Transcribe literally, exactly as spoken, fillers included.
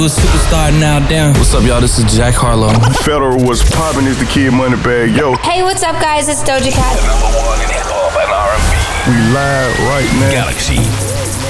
A superstar now, damn. What's up, y'all? This is Jack Harlow. Federal was popping is the Kid Moneybag. Yo. Hey, what's up, guys? It's Doja Cat. Number one in hip hop and R and B. We live right now. Galaxy